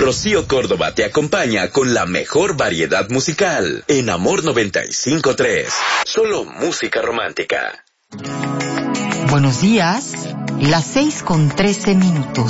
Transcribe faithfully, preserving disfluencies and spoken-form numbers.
Rocío Córdoba te acompaña con la mejor variedad musical en Amor noventa y cinco punto tres. Solo música romántica. Buenos días, las seis con trece minutos.